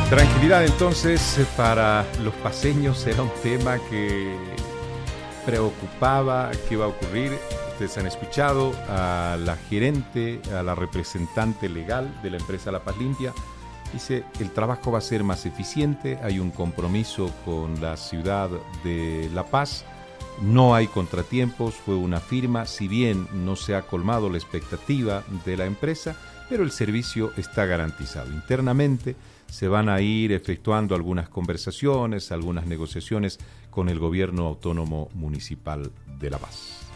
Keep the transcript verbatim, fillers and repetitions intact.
Tranquilidad entonces para los paceños era un tema que preocupaba qué va a ocurrir. Ustedes han escuchado a la gerente, a la representante legal de la empresa La Paz Limpia. Dice, el trabajo va a ser más eficiente, hay un compromiso con la ciudad de La Paz, no hay contratiempos, fue una firma, si bien no se ha colmado la expectativa de la empresa, pero el servicio está garantizado. Internamente se van a ir efectuando algunas conversaciones, algunas negociaciones con el gobierno autónomo municipal de La Paz.